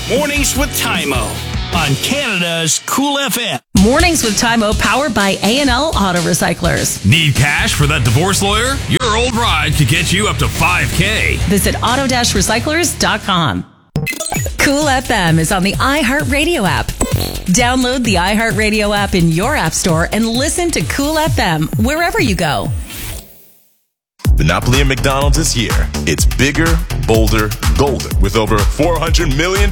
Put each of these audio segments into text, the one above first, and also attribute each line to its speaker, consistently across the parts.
Speaker 1: Mornings with Tymo on Canada's Cool FM.
Speaker 2: Mornings with Tymo, powered by A&L Auto Recyclers.
Speaker 3: Need cash for that divorce lawyer? Your old ride could get you up to $5,000.
Speaker 2: Visit auto-recyclers.com. Cool FM is on the iHeartRadio app. Download the iHeartRadio app in your app store and listen to Cool FM wherever you go.
Speaker 4: Monopoly at McDonald's is here. It's bigger, bolder, golden, with over $400 million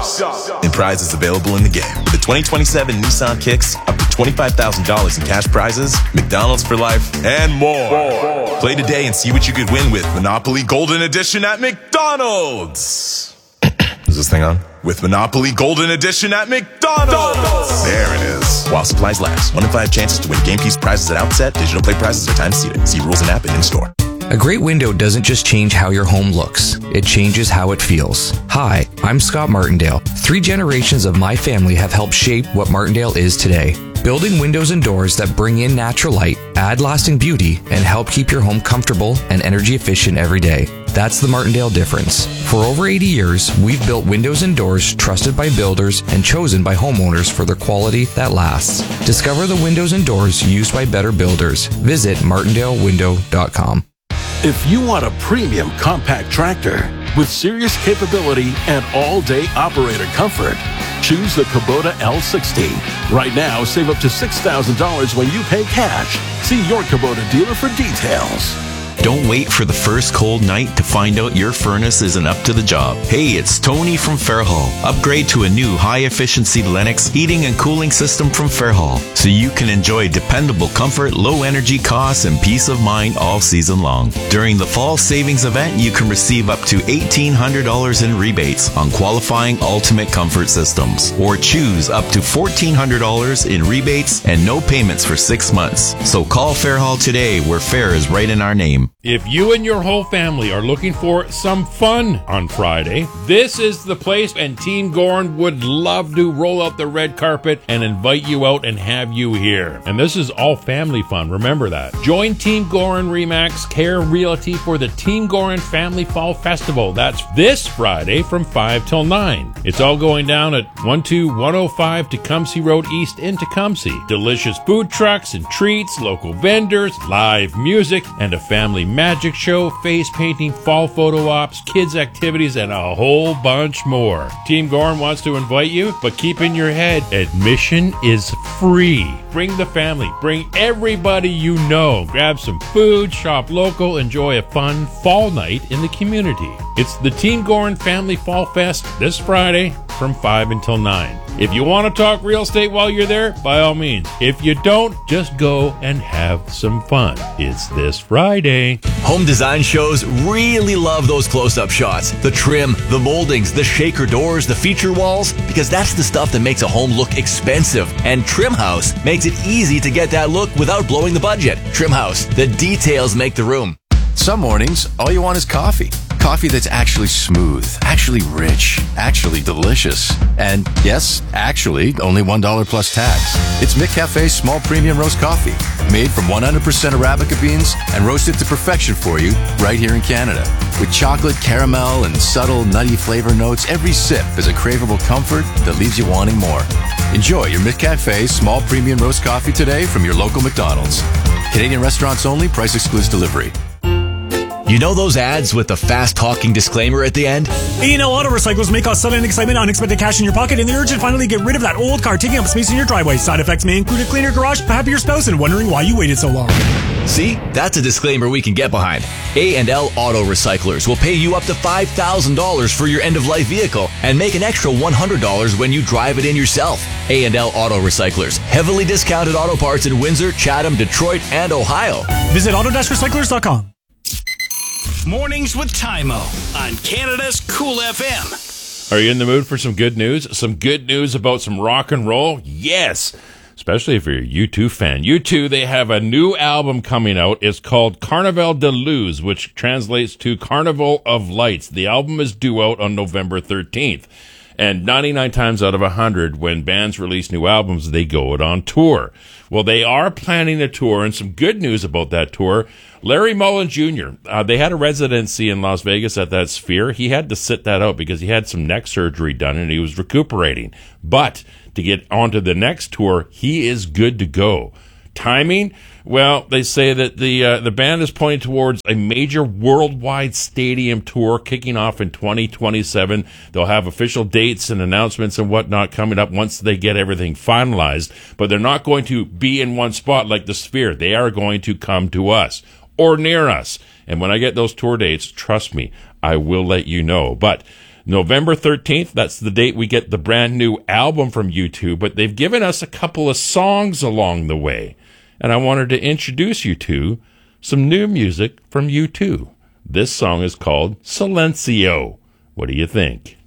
Speaker 4: in prizes available in the game. With the 2027 Nissan Kicks, up to $25,000 in cash prizes, McDonald's for life, and more. Play today and see what you could win with Monopoly Golden Edition at McDonald's. Is this thing on? With Monopoly Golden Edition at McDonald's. There it is. While supplies last. 1 in 5 chances to win game piece prizes at outset. Digital play prizes are time seated. See rules and app and in-store.
Speaker 5: A great window doesn't just change how your home looks. It changes how it feels. Hi, I'm Scott Martindale. 3 generations of my family have helped shape what Martindale is today. Building windows and doors that bring in natural light, add lasting beauty, and help keep your home comfortable and energy efficient every day. That's the Martindale difference. For over 80 years, we've built windows and doors trusted by builders and chosen by homeowners for their quality that lasts. Discover the windows and doors used by better builders. Visit martindalewindow.com.
Speaker 6: If you want a premium compact tractor with serious capability and all-day operator comfort, choose the Kubota L60. Right now, save up to $6,000 when you pay cash. See your Kubota dealer for details.
Speaker 7: Don't wait for the first cold night to find out your furnace isn't up to the job. Hey, it's Tony from Fairhall. Upgrade to a new high-efficiency Lennox heating and cooling system from Fairhall so you can enjoy dependable comfort, low energy costs, and peace of mind all season long. During the fall savings event, you can receive up to $1,800 in rebates on qualifying ultimate comfort systems, or choose up to $1,400 in rebates and no payments for 6 months. So call Fairhall today, where Fair is right in our name.
Speaker 8: If you and your whole family are looking for some fun on Friday, this is the place, and Team Gorin would love to roll out the red carpet and invite you out and have you here. And this is all family fun, remember that. Join Team Gorin Remax Care Realty for the Team Gorin Family Fall Festival. That's this Friday from 5 till 9. It's all going down at 12105 Tecumseh Road East in Tecumseh. Delicious food trucks and treats, local vendors, live music, and a family magic show, face painting, fall photo ops, kids activities, and a whole bunch more. Team Gorin wants to invite you, but keep in your head, admission is free. Bring the family, bring everybody you know. Grab some food, shop local, enjoy a fun fall night in the community. It's the Team Gorin Family Fall Fest this Friday from 5 until 9. If you want to talk real estate while you're there, by all means. If you don't, just go and have some fun. It's this Friday.
Speaker 9: Home design shows really love those close-up shots. The trim, the moldings, the shaker doors, the feature walls, because that's the stuff that makes a home look expensive. And Trim House makes it easy to get that look without blowing the budget. Trim House, the details make the room.
Speaker 10: Some mornings, all you want is coffee. Coffee that's actually smooth, actually rich, actually delicious. And yes, actually, only $1 plus tax. It's McCafe's small premium roast coffee, made from 100% Arabica beans and roasted to perfection for you right here in Canada. With chocolate, caramel, and subtle nutty flavor notes, every sip is a craveable comfort that leaves you wanting more. Enjoy your McCafe small premium roast coffee today from your local McDonald's. Canadian restaurants only, price excludes delivery.
Speaker 9: You know those ads with the fast-talking disclaimer at the end?
Speaker 11: A&L Auto Recyclers may cause sudden excitement, unexpected cash in your pocket, and the urge to finally get rid of that old car taking up space in your driveway. Side effects may include a cleaner garage, a happier spouse, and wondering why you waited so long.
Speaker 9: See? That's a disclaimer we can get behind. A&L Auto Recyclers will pay you up to $5,000 for your end-of-life vehicle and make an extra $100 when you drive it in yourself. A&L Auto Recyclers. Heavily discounted auto parts in Windsor, Chatham, Detroit, and Ohio.
Speaker 11: Visit auto-recyclers.com.
Speaker 1: Mornings with Tymo on Canada's Cool FM.
Speaker 8: Are you in the mood for some good news? Some good news about some rock and roll? Yes! Especially if you're a U2 fan. U2, they have a new album coming out. It's called Carnaval de Luz, which translates to Carnival of Lights. The album is due out on November 13th. And 99 times out of 100, when bands release new albums, they go out on tour. Well, they are planning a tour, and some good news about that tour. Larry Mullen Jr., they had a residency in Las Vegas at that Sphere. He had to sit that out because he had some neck surgery done, and he was recuperating. But to get onto the next tour, he is good to go. Timing? Well, they say that the band is pointing towards a major worldwide stadium tour kicking off in 2027. They'll have official dates and announcements and whatnot coming up once they get everything finalized. But they're not going to be in one spot like the Sphere. They are going to come to us or near us. And when I get those tour dates, trust me, I will let you know. But November 13th, that's the date we get the brand new album from U2. But they've given us a couple of songs along the way. And I wanted to introduce you to some new music from U2. This song is called Silencio. What do you think?